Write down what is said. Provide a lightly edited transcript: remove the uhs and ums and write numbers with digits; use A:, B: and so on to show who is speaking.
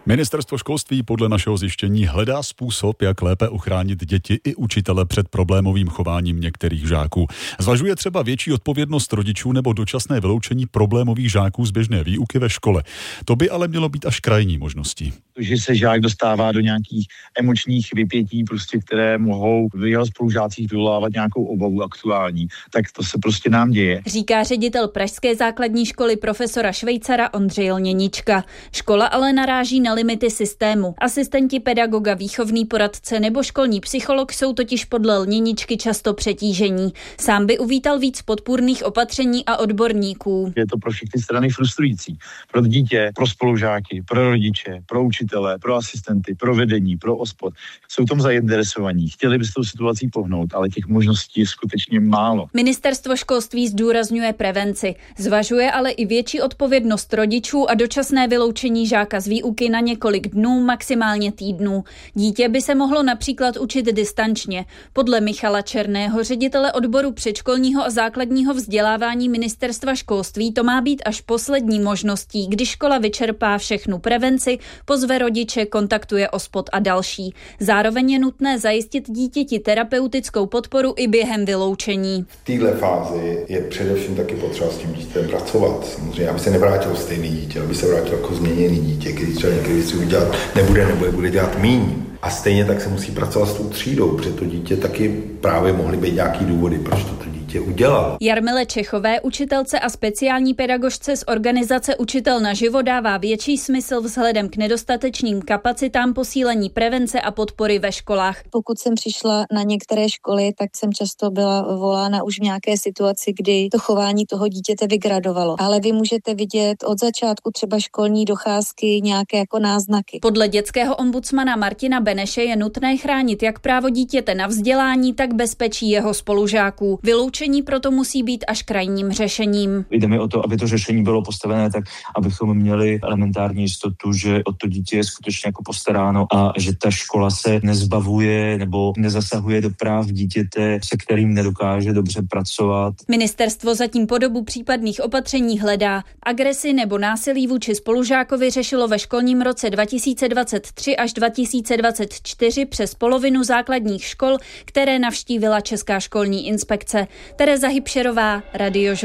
A: Ministerstvo školství podle našeho zjištění hledá způsob, jak lépe ochránit děti i učitele před problémovým chováním některých žáků. Zvažuje třeba větší odpovědnost rodičů nebo dočasné vyloučení problémových žáků z běžné výuky ve škole. To by ale mělo být až krajní možností.
B: Že se žák dostává do nějakých emočních vypětí, které mohou v jeho spolužácích vyvolávat nějakou obavu aktuální, tak to se prostě nám děje.
C: Říká ředitel pražské základní školy profesora Švejcara Ondřej Lněnička. Škola ale naráží na limity systému. Asistenti pedagoga, výchovný poradce nebo školní psycholog jsou totiž podle Lněničky často přetížení. Sám by uvítal víc podpůrných opatření a odborníků.
B: Je to pro všechny strany frustrující. Pro dítě, pro spolužáky, pro rodiče, pro učitele, pro asistenty, pro vedení, pro OSPOD. Jsou tom zainteresovaní. Chtěli by s tou situací pohnout, ale těch možností je skutečně málo.
C: Ministerstvo školství zdůrazňuje prevenci. Zvažuje ale i větší odpovědnost rodičů a dočasné vyloučení žáka z výuky na několik dnů, maximálně týdnů. Dítě by se mohlo například učit distančně. Podle Michala Černého, ředitele odboru předškolního a základního vzdělávání Ministerstva školství, to má být až poslední možností, když škola vyčerpá všechnu prevenci, pozve rodiče, kontaktuje OSPOD a další. Zároveň je nutné zajistit dítěti terapeutickou podporu i během vyloučení.
D: V téhle fázi je především taky potřeba s tím dítětem pracovat. Samozřejmě, aby se nevrátilo stejné dítě, aby se vrátilo jako změněný dítě, který třeba některé věci udělat nebude nebo bude dělat míň. A stejně tak se musí pracovat s tou třídou, protože to dítě taky právě mohly být nějaký důvody, proč to dítě udělal.
C: Jarmile Čechové, učitelce a speciální pedagožce z organizace Učitel naživo, dává větší smysl vzhledem k nedostatečným kapacitám posílení prevence a podpory ve školách.
E: Pokud jsem přišla na některé školy, tak jsem často byla volána už v nějaké situaci, kdy to chování toho dítěte vygradovalo. Ale vy můžete vidět od začátku třeba školní docházky nějaké jako náznaky.
C: Podle dětského ombudsmana Martina Beneše je nutné chránit jak právo dítěte na vzdělání, tak bezpečí jeho spolužáků. Vyloučení proto musí být až krajním řešením.
F: Jde mi o to, aby to řešení bylo postavené tak, abychom měli elementární jistotu, že o to dítě je skutečně jako postaráno a že ta škola se nezbavuje nebo nezasahuje do práv dítěte, se kterým nedokáže dobře pracovat.
C: Ministerstvo zatím podobu případných opatření hledá. Agresi nebo násilí vůči spolužákovi řešilo ve školním roce 2023 až 2024 přes polovinu základních škol, které navštívila Česká školní inspekce. Tereza Hybšerová, Radio